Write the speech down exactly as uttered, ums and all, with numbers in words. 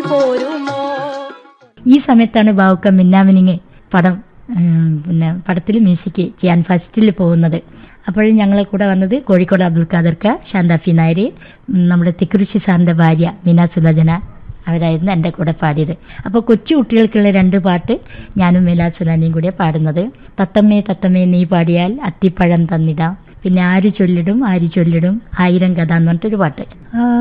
പോരുമോ. ഈ സമയത്താണ് ബാവുക്ക മിന്നാമിനിങ് പടം ഉം, പിന്നെ പടത്തിൽ മ്യൂസിക് ചെയ്യാൻ ഫസ്റ്റിൽ പോകുന്നത്. അപ്പോഴും ഞങ്ങളെ കൂടെ വന്നത് കോഴിക്കോട് അബ്ദുൽ ഖാദർക്ക, ശാന്താഫി നായർ, ഉം, നമ്മുടെ തിക്കുറിശി സാറിന്റെ ഭാര്യ മീന സുലോചന, അവരായിരുന്നു എൻ്റെ കൂടെ പാടിയത്. അപ്പോൾ കൊച്ചു കുട്ടികൾക്കുള്ള രണ്ട് പാട്ട് ഞാനും മീലാ സുലാനിയും കൂടെ പാടുന്നത്. തത്തമ്മേ തത്തമ്മേ നീ പാടിയാൽ അത്തിപ്പഴം തന്നിടാം, പിന്നെ ആര് ചൊല്ലിടും ആര് ചൊല്ലിടും ആയിരം കഥ എന്ന് പറഞ്ഞിട്ടൊരു പാട്ട്.